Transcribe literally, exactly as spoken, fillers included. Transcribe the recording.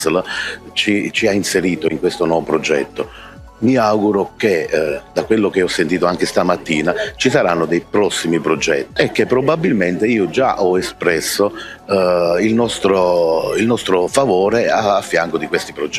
ci, ci ha inserito in questo nuovo progetto. Mi auguro che, eh, da quello che ho sentito anche stamattina, ci saranno dei prossimi progetti e che probabilmente io già ho espresso eh, il nostro, il nostro favore a, a fianco di questi progetti.